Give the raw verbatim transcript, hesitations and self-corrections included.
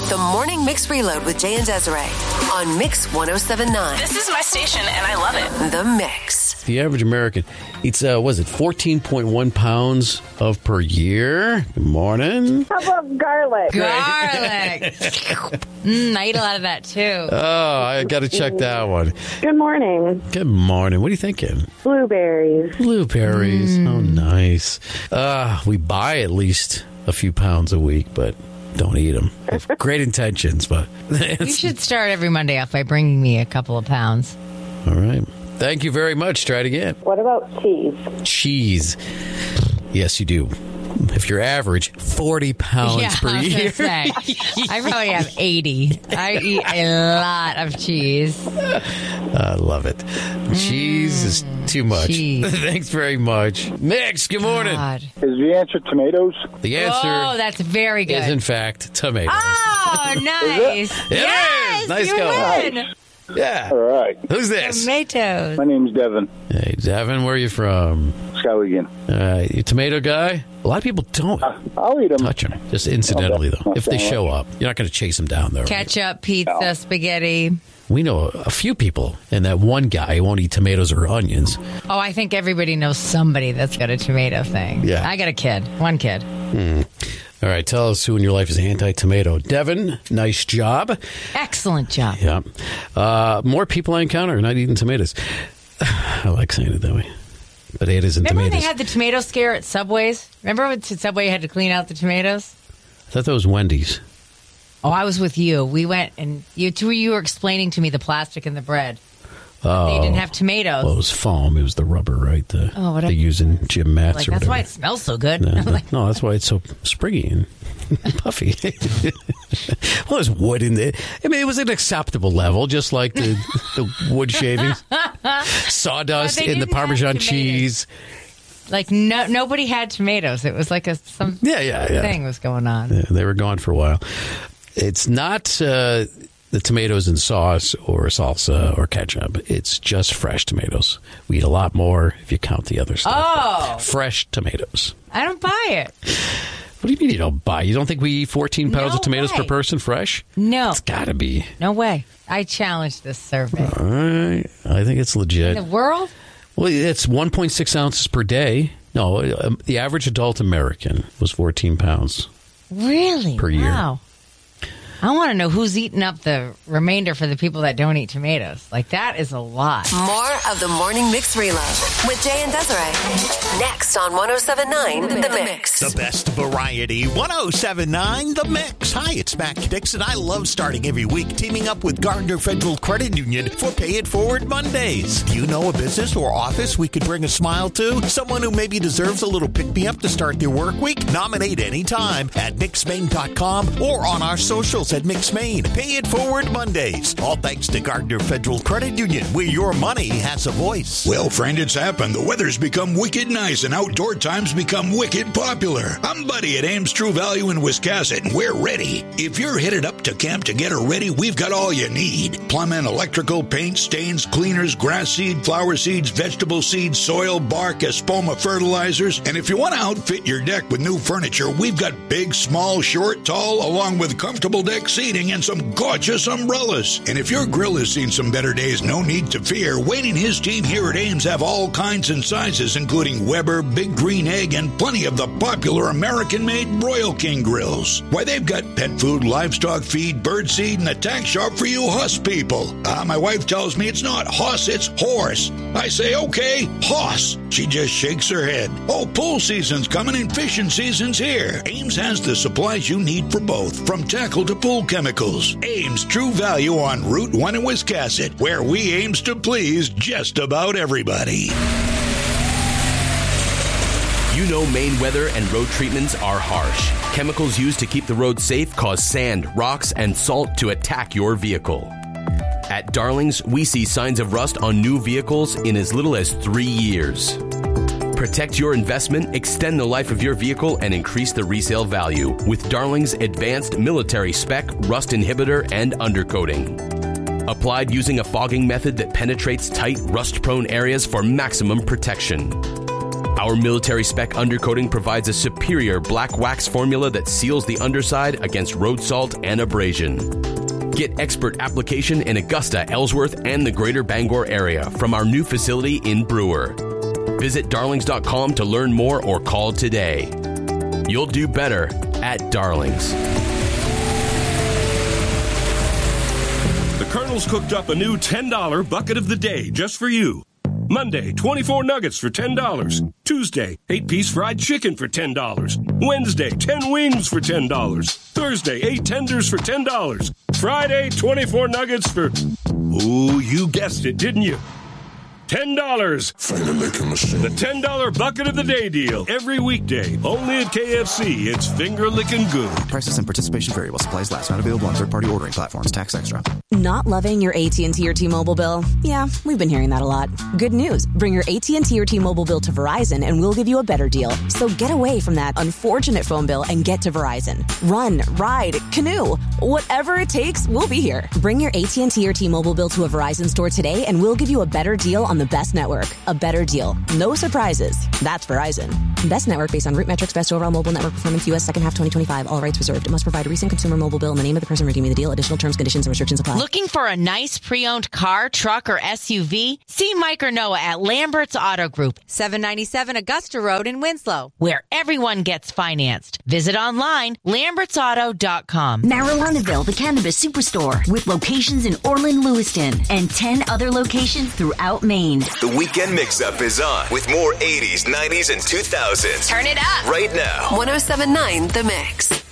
The Morning Mix Reload with Jay and Desiree on Mix one oh seven point nine. This is my station, and I love it. The Mix. The average American eats, uh, was it fourteen point one pounds of per year? Good morning. How about garlic? Garlic. mm, I eat a lot of that, too. Oh, I got to check that one. Good morning. Good morning. What are you thinking? Blueberries. Blueberries. Mm. Oh, nice. Uh, we buy at least a few pounds a week, but don't eat them. Great intentions, but... You should start every Monday off by bringing me a couple of pounds. All right. Thank you very much. Try it again. What about cheese? Cheese. Yes, you do. If you're average, forty pounds yeah, per I was year. Say, I probably have eighty. I eat a lot of cheese. I love it. Cheese is too much. Cheese. Thanks very much. Mix, good morning. God. Is the answer tomatoes? The answer Oh, that's very good. is, in fact, tomatoes. Oh, nice. It yes, is. Nice you going. win. Yeah. All right. Who's this? Tomatoes. My name's Devin. Hey, Devin, where are you from? Skowhegan. Uh, you a tomato guy? A lot of people don't Uh, I'll eat them. touch them. Just incidentally, though. If they show up, you're not going to chase them down, though. right? Ketchup, pizza, spaghetti. We know a, a few people, and that one guy who won't eat tomatoes or onions. Oh, I think everybody knows somebody that's got a tomato thing. Yeah. I got a kid. One kid. All right, tell us who in your life is anti-tomato. Devin, nice job. Excellent job. Yeah. Uh, more people I encounter are not eating tomatoes. I like saying it that way. Potatoes and Remember when tomatoes. they had the tomato scare at Subways? Remember when at Subway had to clean out the tomatoes? I thought that was Wendy's. Oh, I was with you. We went and you two you were explaining to me the plastic in the bread. Oh. They didn't have tomatoes. Well, it was foam. It was the rubber, right? The, Oh, what they I- use in gym mats like or that's whatever. why it smells so good. No, I'm like, no, that's why it's so springy and puffy. Well, there's wood in there. I mean, it was an acceptable level, just like the, the wood shavings. Sawdust But they in the didn't have Parmesan tomatoes. cheese. like no, nobody had tomatoes. It was like a some Yeah, yeah, yeah. thing was going on. Yeah, they were gone for a while. It's not uh, the tomatoes in sauce or salsa or ketchup. It's just fresh tomatoes. We eat a lot more if you count the other stuff. Oh. Fresh tomatoes. I don't buy it. What do you mean you don't buy? You don't think we eat fourteen pounds No of tomatoes way. per person fresh? No, It's got to be. no way. I challenge this survey. All right. I think it's legit. In the world? Well, it's one point six ounces per day. No, um, the average adult American was fourteen pounds. Really? Per year. Wow. I want to know who's eating up the remainder for the people that don't eat tomatoes. Like, that is a lot. More of the Morning Mix Reload with Jay and Desiree. Next on one oh seven point nine The Mix. The best variety, one oh seven point nine The Mix. Hi, it's Mac Dixon. I love starting every week teaming up with Gardner Federal Credit Union for Pay It Forward Mondays. Do you know a business or office we could bring a smile to? Someone who maybe deserves a little pick-me-up to start their work week? Nominate anytime at mix maine dot com or on our socials at Mix Maine. Pay It Forward Mondays. All thanks to Gardner Federal Credit Union, where your money has a voice. Well, friend, it's happened. The weather's become wicked nice and outdoor times become wicked popular. I'm Buddy at Ames True Value in Wiscasset, and we're ready. If you're headed up to camp to get her ready, we've got all you need. Plumbing, electrical, paint, stains, cleaners, grass seed, flower seeds, vegetable seeds, soil, bark, espoma fertilizers. And if you want to outfit your deck with new furniture, we've got big, small, short, tall, along with comfortable deck seating and some gorgeous umbrellas. And if your grill has seen some better days, no need to fear. Wayne and his team here at Ames have all kinds and sizes, including Weber, Big Green Egg, and plenty of the popular American-made Royal King grills. Why, they've got pet food, livestock feed, bird seed, and a tack shop for you huss people. Ah, my wife tells me it's not huss, it's horse. I say, okay, hoss. She just shakes her head. Oh, pool season's coming and fishing season's here. Ames has the supplies you need for both, from tackle to pool chemicals. Ames True Value on Route one in Wiscasset, where we aims to please just about everybody. You know Maine weather and road treatments are harsh. Chemicals used to keep the road safe cause sand, rocks, and salt to attack your vehicle. At Darlings, we see signs of rust on new vehicles in as little as three years. Protect your investment, extend the life of your vehicle, and increase the resale value with Darling's advanced military spec rust inhibitor and undercoating. Applied using a fogging method that penetrates tight, rust-prone areas for maximum protection. Our military spec undercoating provides a superior black wax formula that seals the underside against road salt and abrasion. Get expert application in Augusta, Ellsworth, and the greater Bangor area from our new facility in Brewer. Visit darlings dot com to learn more or call today. You'll do better at Darlings. The Colonel's cooked up a new ten dollar bucket of the day just for you. Monday, twenty-four nuggets for ten dollars. Tuesday, eight-piece fried chicken for ten dollars. Wednesday, ten wings for ten dollars. Thursday, eight tenders for ten dollars. Friday, twenty-four nuggets for... Oh, you guessed it, didn't you? ten dollars. The ten dollar bucket of the day deal. Every weekday. Only at K F C. It's finger-licking good. Prices and participation vary while supplies last. Not available on third-party ordering platforms. Tax extra. Not loving your A T and T or T-Mobile bill? Yeah, we've been hearing that a lot. Good news. Bring your A T and T or T-Mobile bill to Verizon and we'll give you a better deal. So get away from that unfortunate phone bill and get to Verizon. Run, ride, canoe. Whatever it takes, we'll be here. Bring your A T and T or T-Mobile bill to a Verizon store today and we'll give you a better deal on the best network. A better deal. No surprises. That's Verizon. Best network based on root metrics, best overall mobile network performance, U S second half twenty twenty-five. All rights reserved. It must provide a recent consumer mobile bill in the name of the person redeeming the deal. Additional terms, conditions, and restrictions apply. Looking for a nice pre-owned car, truck, or S U V? See Mike or Noah at Lambert's Auto Group, seven ninety-seven Augusta Road in Winslow, where everyone gets financed. Visit online, lamberts auto dot com. Marijuanaville, the cannabis superstore, with locations in Orland, Lewiston, and ten other locations throughout Maine. The Weekend Mix-Up is on with more eighties, nineties, and two thousands. Turn it up right now. one oh seven point nine The Mix.